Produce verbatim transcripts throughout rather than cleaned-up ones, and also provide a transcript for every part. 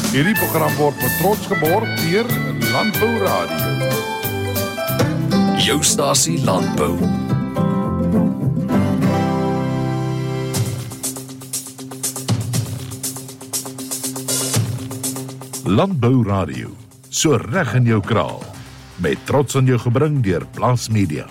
Hierdie program word met trots geborg deur Landbou Radio. Jou stasie Landbou. Landbou Radio, so reg in jou kraal. Met trots aan jou gebring deur Plaas Media.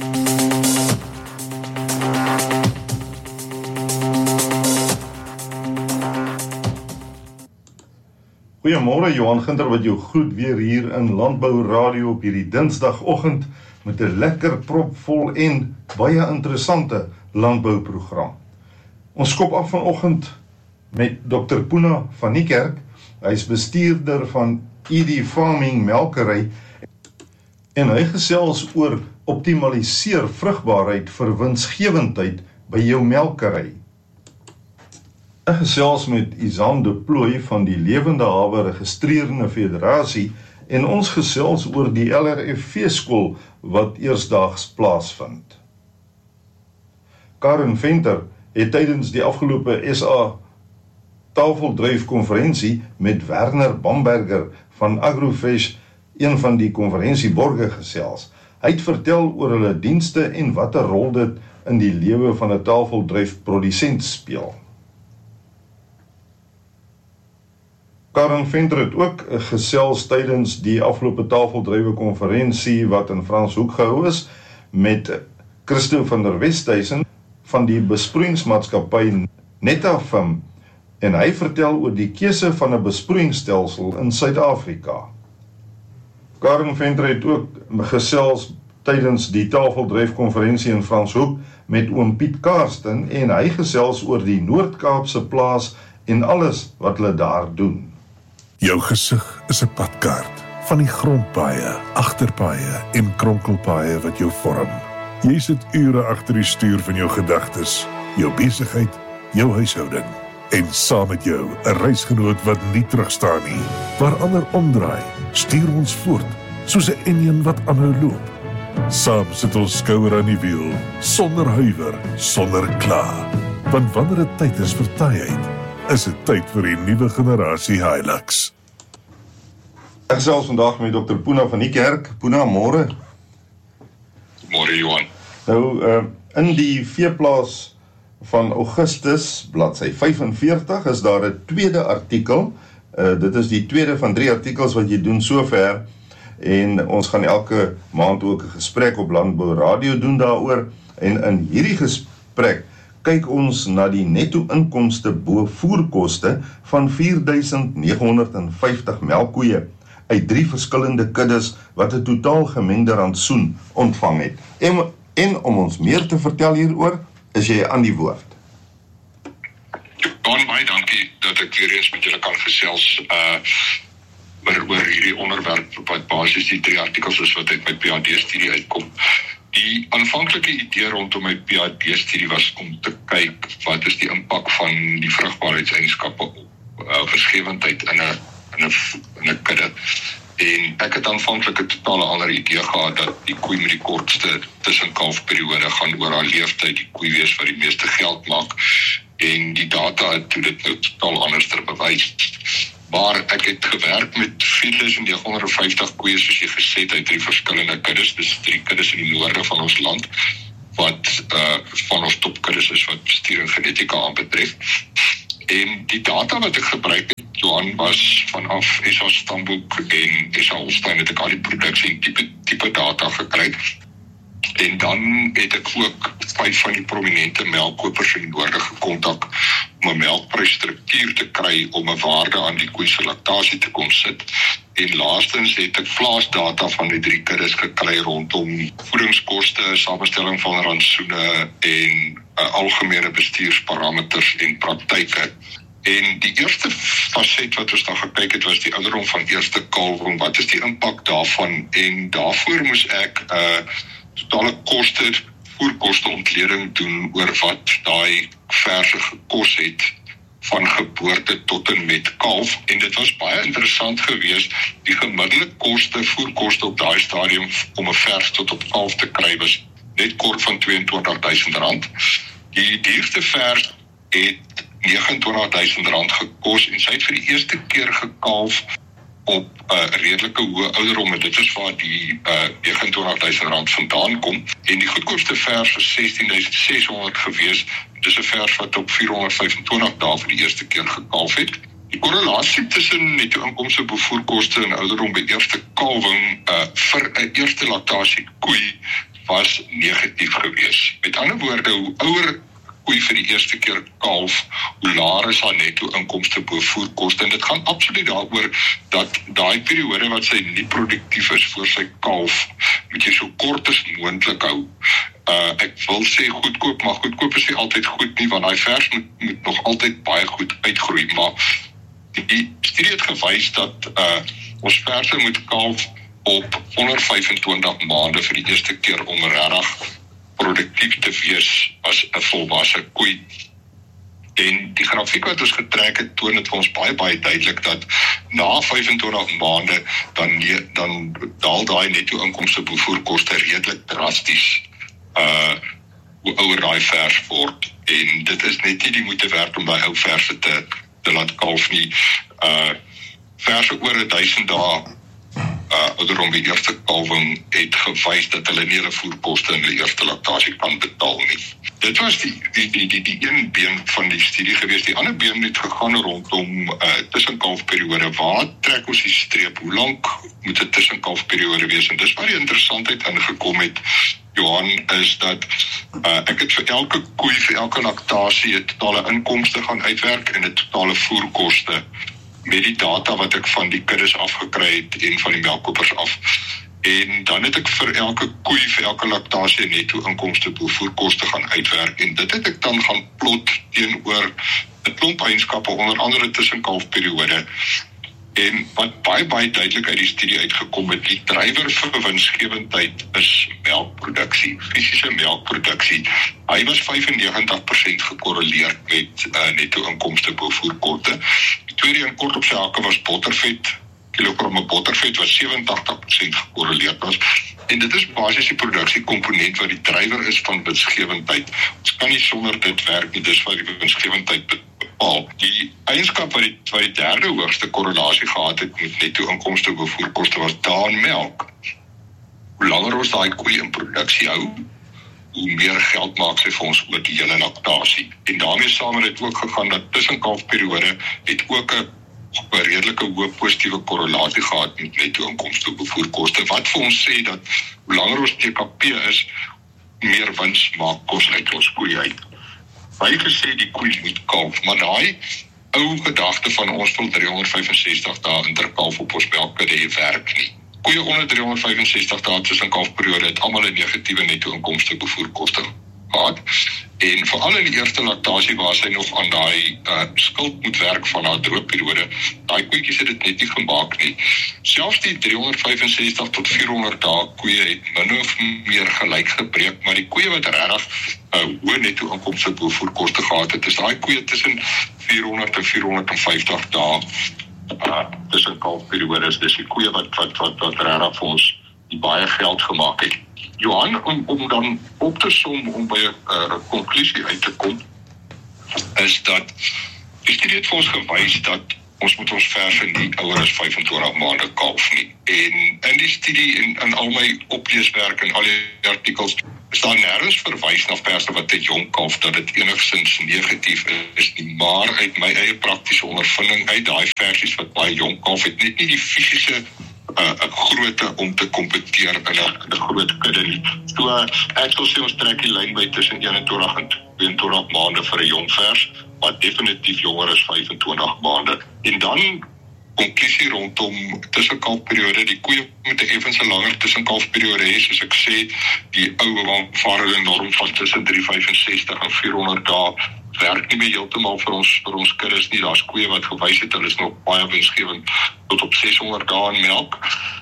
Goeiemôre, Johan Ginter wat jou groet weer hier in Landbou Radio op hierdie Dinsdagoggend met 'n lekker propvol en baie interessante landbouprogram. Ons skop af vanoggend met dokter Puna van Niekerk. Hy is bestuurder van E D Farming Melkery en hy gesels oor optimaliseer vrugbaarheid vir winsgewendheid by jou melkery. Ek gesels met Izan de Plooy van die Lewende Hawe Registrerende Federasie en ons gesels oor die L R F V-skool wat eersdaags plaasvind. Karen Venter het tydens die afgelope S A Tafeldryfkonferensie met Werner Bamberger van Agrofresh, een van die konferensieborge gesels. Hy het vertel oor hulle dienste en wat 'n rol dit in die lewe van 'n tafeldryfprodusent speel. Karen Venter het ook gesels tydens die afgelope tafeldrywe konferensie wat in Franshoek gehou is met Christo van der Westhuizen van die besproeiingsmaatskappy Netafim en hy vertel oor die keuse van 'n besproeiingsstelsel in Suid-Afrika. Karen Venter het ook gesels tydens die tafeldryfkonferensie in Franshoek met oom Piet Karsten en hy gesels oor die Noord-Kaapse plaas en alles wat hulle daar doen. Jou gesig is 'n padkaart van die grondpaaie, agterpaaie en kronkelpaaie wat jou vorm. Jy sit ure agter die stuur van jou gedagtes, jou besigheid, jou huishouding en saam met jou 'n reisgenoot wat nie terugstaan nie. Waar ander omdraai, stuur ons voort soos 'n enjin wat aanhou loop. Saam sit ons skouer aan die wiel, sonder huiwer, sonder kla. Want wanneer dit tyd is vir taaiheid, is dit tyd vir die nuwe generasie Hilux. Ek gesels vandag met dokter Puna van Niekerk. Puna, môre. Môre, Johan. Nou, uh, in die veeplaas van Augustus, bladsy vyfenveertig, is daar 'n tweede artikel. Uh, dit is die tweede van drie artikels wat jy doen sover. En ons gaan elke maand ook 'n gesprek op Landbou Radio doen daaroor. En in hierdie gesprek kyk ons na die netto inkomste bo voerkoste van vier duisend nege honderd vyftig melkkoeie uit drie verskillende kuddes wat 'n totaal gemengde rantsoen ontvang het. En, en om ons meer te vertel hieroor, is jy aan die woord. Johan, baie dankie dat ek weer eens met julle kan gesels uh, oor, oor hierdie onderwerp wat basies die drie artikels is wat uit my P H D-studie uitkom. Die aanvanklike idee rondom my P H D-studie was om te kyk wat is die impak van die vrugbaarheidseienskappe op uh, winsgewendheid in 'n in 'n in 'n kudde. En ek het aanvanklik 'n totale ander idee gehad dat die koei met die kortste tussenkalfperiode gaan oor haar leeftyd die koei wees wat die meeste geld maak. En die data het toe dit nou totaal anders ter bewys. Maar ek het gewerk met vier duisend nege honderd vyftig koeie soos jy gesê het uit drie verskillende kuddes, dis drie kuddes in die noorde van ons land wat uh, van ons topkuddes is wat bestuur en genetika aanbetref. En die data wat ek gebruik het, Johan, was vanaf S A Stamboek en S A Holstein het ek al die produksie en type, type data gekry. En dan het ek ook vyf van die prominente melkkopers in die noorde gekontak om 'n melkprysstruktuur te kry om 'n waarde aan die koei se laktasie te kon sit. En laastens het ek plaasdata van die drie kuddes gekry rondom voedingskoste, samestelling van rantsoene en uh, algemene bestuursparameters en praktyke. En die eerste faset wat ons dan gekyk het was die ouderdom van eerste kalwing, wat is die impak daarvan? En daarvoor moes ek 'n uh, totale koste, voerkoste ontleding doen oor wat daai verse gekos het van geboorte tot en met kalf. En dit was baie interessant geweest, die gemiddelde koste, voerkoste op daai stadium om 'n vers tot op kalf te kry was net kort van twee en twintig duisend rand. Die dierste vers het vyf twee duisend rand gekos en sy het vir die eerste keer gekalf op 'n uh, redelike hoë ouderdom en dit is waar die uh, vyf twee duisend rand vandaan kom en die goedkoopste vers was sestien duisend ses honderd gewees. Dis 'n vers wat op vier honderd vyf en twintig dae vir die eerste keer gekalf het. Die korrelasie tussen netto inkomste bevoerkoste en ouderdom by eerste kalwing uh, vir 'n eerste laktasie koei was negatief gewees. Met ander woorde, hoe ouer koei vir die eerste keer kalf, hoe laer is haar netto inkomste bevoerkoste en dit gaan absoluut daaroor dat daai periode wat sy nie produktief is voor sy kalf, moet jy so kort as moontlik hou. Uh, ek wil sê goedkoop, maar goedkoop is nie altyd goed nie, want daai vers moet, moet nog altyd baie goed uitgroei, maar die studie het gewys dat uh, ons verse moet kalf op onder vyf en twintig maande vir die eerste keer om regtig produktief te wees as 'n volwasse koei. En die grafiek wat ons getrek het, toon dit vir ons baie baie duidelik dat na vyf en twintig maande dan dan daal daai netto inkomste bevoerkoste redelik drasties uh hoe ouer daai vers word. En dit is net nie die moeite werd om daai ou verse te te laat kalf nie. Uh verse oor 'n duisend dae uh ouderdom die eerste kalwing het gewys dat hulle nie hulle voerkoste in die eerste laktasie kan betaal nie. Dit was die die die die, die een been van die studie gewees. Die ander been het gegaan rondom uh tussenkalfperiode. Waar trek ons die streep? Hoe lank moet 'n tussenkalfperiode wees? En dis waar die interessantheid ingekom het, Johan, is dat uh, ek het vir elke koei, vir elke laktasie 'n totale inkomste gaan uitwerk en 'n totale voerkoste met die data wat ek van die kuddes afgekry het en van die melkkopers af. En dan het ek vir elke koei, vir elke laktasie netto inkomste bevoerkoste gaan uitwerk en dit het ek dan gaan plot teenoor 'n klomp eienskappe, onder andere tussenkalfperiode. En wat baie baie duidelik uit die studie uitgekom het, die drywer vir winsgewendheid is melkproduksie, fisiese melkproduksie. Hy was vyfennegentig persent gekorreleer met uh, netto inkomste bevoerkoste. Die tweede een kort op sy hakke was bottervet, kilogramme bottervet wat sewentig persent gekorreleer was. En dit is basies die produksiekomponent wat die drywer is van winsgewendheid. Ons kan nie sonder dit werk nie, dis wat die winsgewendheid bepaal. Die eienskap wat die, wat die derde hoogste korrelasie gehad het met netto inkomste bevoerkoste was daan melk. Hoe langer ons daai koei in produksie hou, hoe meer geld maak sy vir ons oor die hele laktasie. En daarmee saam het dit ook gegaan dat tussenkalfperiode het ook 'n op 'n redelike hoë positiewe korrelasie gehad met netto inkomste bevoerkoste, wat vir ons sê dat hoe langer ons T K P is, meer wins maak kos uit ons koei uit. Baie gesê die koei moet kalf, maar daai ou gedagte van ons wil driehonderdvyfensestig dae interkalf op ons melkkudde werk nie. Koeie onder driehonderdvyfensestig dae tussen kalfperiode het almal 'n negatiewe netto inkomste bevoerkoste gehad. En veral in die eerste laktasie waar sy nog aan daai uh, skuld moet werk van haar droopperiode, daai koetjies het dit net nie gemaak nie. Selfs die driehonderdvyfensestig tot vierhonderd dae koeie het min of meer gelyk gebreek, maar die koeie wat regtig uh, hoë netto inkomste bevoerkoste gehad het, is daai koeie tussen vierhonderd en vierhonderdvyftig dae uh, tussen kalfperiodes. Dis die koeie wat wat wat, wat regtig vir ons die baie geld gemaak het. Johan, om, om dan op te som, om by 'n uh, konklusie uit te kom, is dat die studie het vir ons gewys dat ons moet ons verse nie ouer as vyf en twintig maande kalf nie. En in die studie en in al my opleeswerk en al die artikels is daar nêrens verwys na verse wat te jong kalf, dat dit enigstens negatief is nie, maar uit my eie praktiese ondervinding uit daai versies wat baie jong kalf het, net nie die fisiese Uh, 'n grootte om te kompeteer in 'n groot kudde nie. So uh, ek sal sê ons trek die lyn by tussen eenentwintig en tweeëntwintig maande vir 'n jong vers, wat definitief jonger is vyf en twintig maande. En dan konklusie rondom tussenkalfperiode, die koeie met 'n effens langer tussenkalfperiode hê, soos ek sê, die ou aanvaarde norm van tussen driehonderdvyfensestig en vierhonderd dae werk nie meer heeltemal vir ons vir ons kuddes nie. Daar's koeie wat gewys het hulle is nog baie winsgewend tot op seshonderd dae in melk.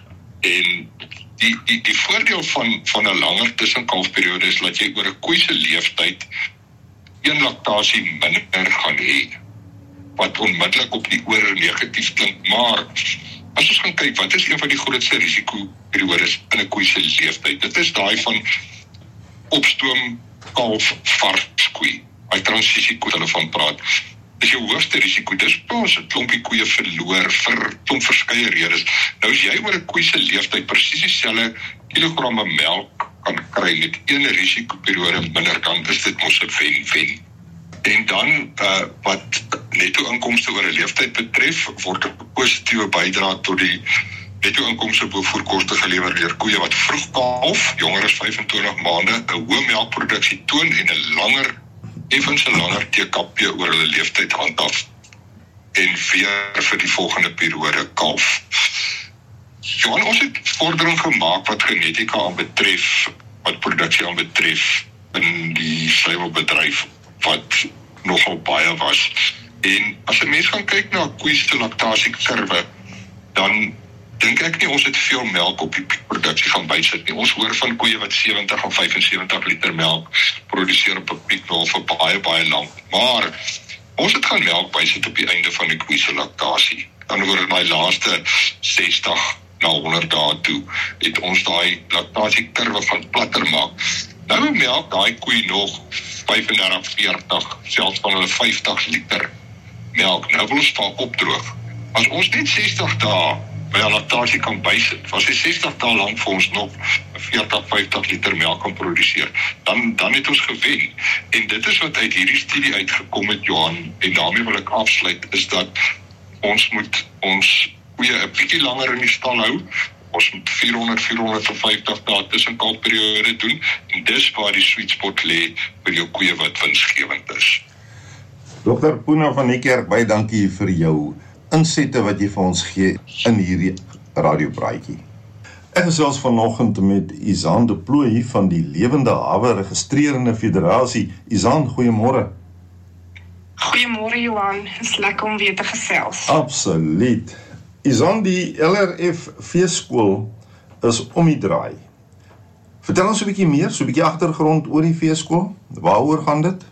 En die die die voordeel van van 'n langer tussenkalfperiode is dat jy oor 'n koei se leeftyd een laktasie minder gaan hê, wat onmiddellik op die oor negatief klink, maar as ons gaan kyk, wat is een van die grootste risikoperiodes in 'n koei se leeftyd? Dit is daai van opstoom kalf varskoei. Hy transisie koei hulle van praat. is jou hoogste risiko. Dis plaas 'n klompie koeie verloor vir klomp verskeie redes. Nou as jy oor 'n koe se leeftyd presies dieselfde kilogramme melk kan kry met een risikoperiode minder, dan is dit mos 'n wen-wen. En dan uh, wat netto inkomste oor 'n leeftyd betref, word 'n positiewe bydrae tot die netto inkomste bo voorkoste gelewer deur koeie wat vroeg kalf, jonger as vyfentwintig maande, 'n hoë melkproduksie toon en 'n langer effens 'n langer T K P oor hulle leeftyd handhaaf en weer vir die volgende periode kalf. Johan, ons het vordering gemaak wat genetika aanbetref, wat produksie aanbetref in die suiwelbedryf wat nogal baie was. En as 'n mens gaan kyk na koeie se laktasiekurwe, dan dink ek nie ons het veel melk op die piekproduksie gaan bysit nie. Ons hoor van koeie wat sewentig en vyfensewentig liter melk produseer op 'n piek wel vir baie baie lank. Maar ons het gaan melk bysit op die einde van die koeie se laktasie. Dan oor my laaste sestig na honderd dae toe het ons daai laktasiekurwe van platter maak. Nou melk daai koei nog vyfendertig, veertig, selfs van hulle vyftig liter melk. Nou wil ons vaak opdroog. As ons net sestig dae by die laktasie kan bysit, was hy sestig dae lank vir ons nog veertig, vyftig liter melk kan produseer, dan, dan het ons gewen. En dit is wat uit hierdie studie uitgekom het, Johan, en daarmee wil ek afsluit, is dat ons moet ons koeie 'n bietjie langer in die stal hou. Ons moet vierhonderd, vierhonderdvyftig dae tussen kalfperiode doen, en dis waar die sweet spot lê vir jou koeie wat winsgewend is. Dokter Poena van Niekerk, baie dankie vir jou insette wat jy vir ons gee in hierdie radiopraatjie. Ek gesels vanoggend met Izaan de Plooy van die Lewende Hawe Registrerende Federasie. Izaan, goeiemôre. Goeiemôre Johan, is lekker om weer te gesels. Absoluut. Izaan, die L R F veeskool is om die draai. Vertel ons 'n bietjie meer, so 'n bietjie agtergrond oor die veeskool. Waaroor gaan dit?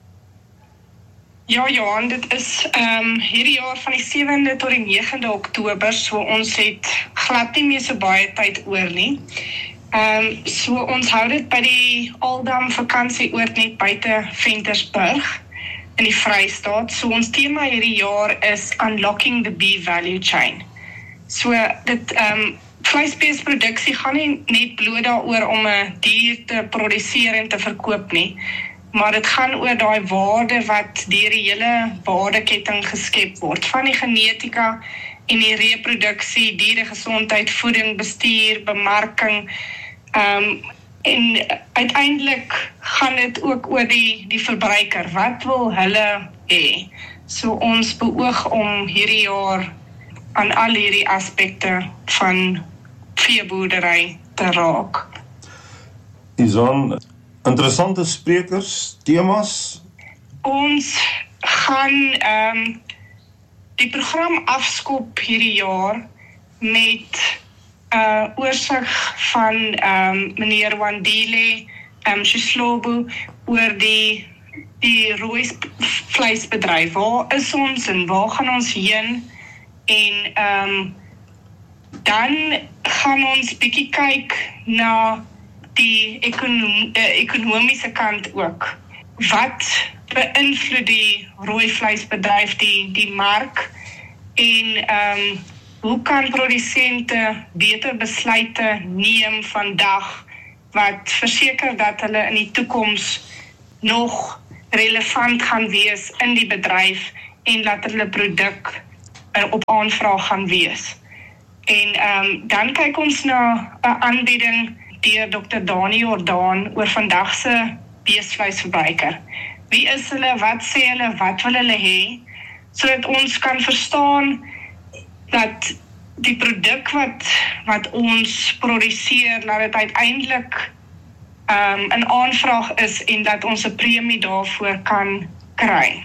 Ja Johan, dit is um, hierdie jaar van die sewende tot die negende Oktober, so ons het glad nie meer so baie tyd oor nie. Um, so ons hou dit by die Aldam vakansieoord net buite Ventersburg in die Vrystaat. So ons tema hierdie jaar is Unlocking the Bee Value Chain. So dit um, vleisbeesproduksie gaan nie net bloot daaroor om 'n dier te produseer en te verkoop nie, maar dit gaan oor daai waarde wat deur die hele waardeketting geskep word, van die genetika en die reproduksie, dieregesondheid, voeding, bestuur, bemarking, um, en uiteindelik gaan dit ook oor die, die verbruiker, wat wil hulle hê? So ons beoog om hierdie jaar aan al hierdie aspekte van veeboerdery te raak. Izaan, interessante sprekers, temas? Ons gaan um, die program afskop hierdie jaar met uh, oorsig van um, meneer Wandile um, Shislobo oor die, die rooi vleisbedryf. Waar is ons en waar gaan ons heen? En um, dan gaan ons bietjie kyk na die ekonom, uh, ekonomiese kant ook. Wat beïnvloed die rooi vleisbedryf die, die mark en um, hoe kan produsente beter besluite neem vandag wat verseker dat hulle in die toekoms nog relevant gaan wees in die bedryf en dat hulle produk uh, op aanvraag gaan wees. En um, dan kyk ons na 'n aanbieding deur dokter Dani Jordaan oor vandag se beesvleisverbruiker. Wie is hulle, wat sê hulle, wat wil hulle hê, sodat ons kan verstaan dat die produk wat, wat ons produseer, dat dit uiteindelik um, 'n aanvraag is en dat ons 'n premie daarvoor kan kry.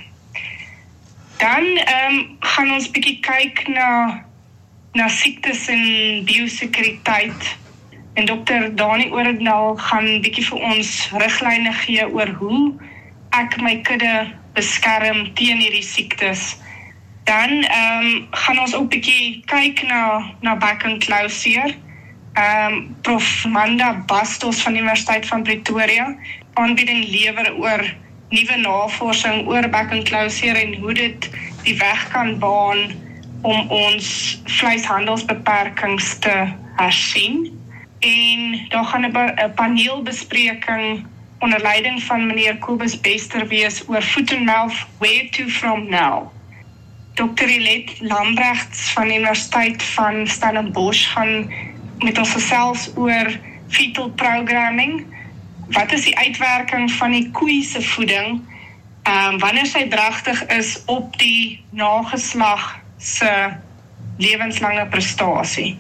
Dan um, gaan ons bietjie kyk na, na siektes en biosekuriteit. En dokter Dani Orendaal gaan bietjie vir ons riglyne gee oor hoe ek my kudde beskerm teen hierdie siektes. Dan um, gaan ons ook bietjie kyk na, na bek en klauseer. Um, Prof Manda Bastos van die Universiteit van Pretoria aanbieding lewer oor nuwe navorsing oor bekkenklouseer en hoe dit die weg kan baan om ons vleishandelsbeperkings te hersien. En daar gaan 'n paneelbespreking onder leiding van meneer Kobus Bester wees oor foot and mouth, where to from now. dokter Elet Lambrechts van die Universiteit van Stellenbosch gaan met ons gesels oor fetal programming. Wat is die uitwerking van die koei se voeding um, wanneer sy dragtig is op die nageslag se lewenslange prestasie?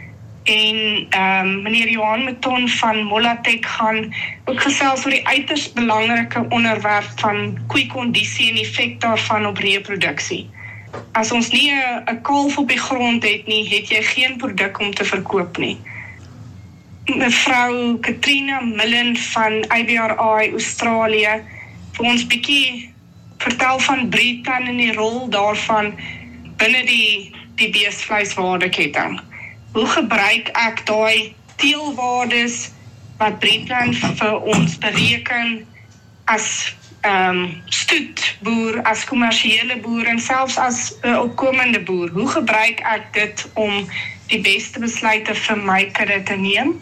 En um, meneer Johan Meton van Molatek gaan ook gesels oor die uiters belangrike onderwerp van koeikondisie en effek daarvan op reproduksie. As ons nie 'n kalf op die grond het nie, het jy geen produk om te verkoop nie. Mevrou Katrina Millen van I B R I Australië vir ons bietjie vertel van breedplan en die rol daarvan binne die die beesvleiswaardeketting. Hoe gebruik ek daai teelwaardes wat breedplan vir ons bereken as um, stoetboer, as kommersiële boer en selfs as uh, opkomende boer? Hoe gebruik ek dit om die beste besluite vir my kudde te neem?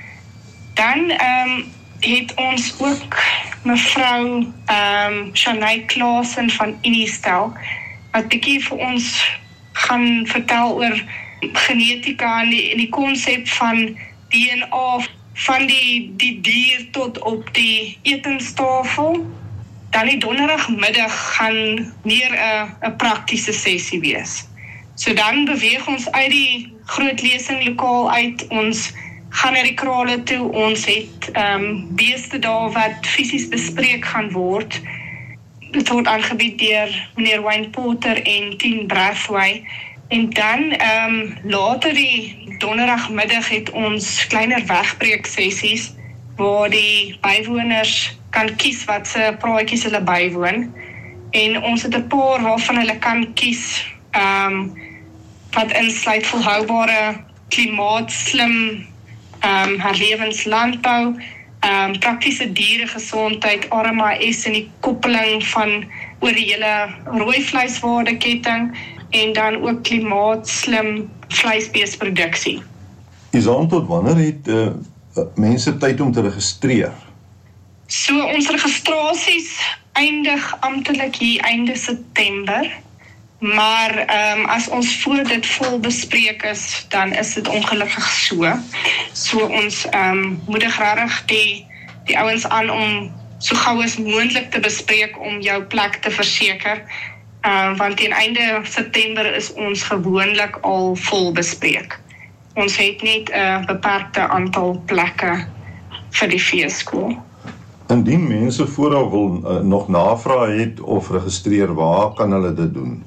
Dan um, het ons ook mevrou um, Shanay Klaasen van Unistel wat bietjie vir ons gaan vertel oor genetika en die, die konsep van D N A van die, die dier tot op die etenstafel. Dan die donderdagmiddag gaan meer 'n 'n praktiese sessie wees. So dan beweeg ons uit die groot lesinglokaal uit, ons gaan na die krale toe, ons het um, beeste daar wat fisies bespreek gaan word. Dit word aangebied deur meneer Wayne Porter en Tim Brathwaite. En dan um, later die donderdagmiddag het ons kleiner wegbreek sessies waar die bywoners kan kies wat se praatjies hulle bywoon. En ons het 'n paar waarvan hulle kan kies um, wat insluit volhoubare klimaatslim um, herlewenslandbou, um, praktiese dieregesondheid, R M I S en die koppeling van oor die hele rooi vleiswaardeketting en dan ook klimaatslim vleisbeesproduksie. Isaan, tot wanneer het uh, mense tyd om te registreer? So ons registrasies eindig amptelik hier einde September, maar um, as ons voor dit vol bespreek is, dan is dit ongelukkig so. So ons um, moedig regtig die, die ouens aan om so gou as moontlik te bespreek om jou plek te verseker, um, want teen einde September is ons gewoonlik al vol bespreek. Ons het net 'n uh, beperkte aantal plekke vir die veeskool. Indien mense vooraf wil uh, nog navraag het of registreer, waar kan hulle dit doen?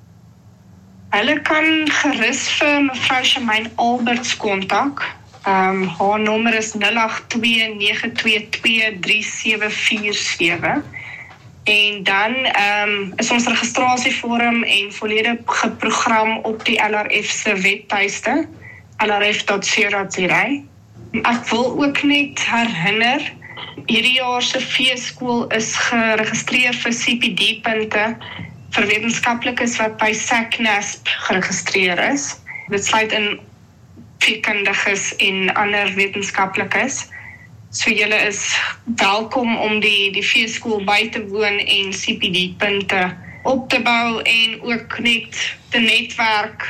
Hulle kan gerus vir mevrou Shamaine Alberts kontak. Um, haar nommer is nul agt twee nege twee twee drie sewe vier sewe. En dan um, is ons registrasievorm en volledige program op die L R F se webtuiste, L R F dot co dot za. Ek wil ook net herinner, hierdie jaar se veeskool is geregistreer vir C P D-punte vir wetenskaplikes wat by S A C N A S P geregistreer is. Dit sluit in veekundiges en ander wetenskaplikes. So julle is welkom om die, die veeskool by te woon en C P D-punte op te bou en ook net te netwerk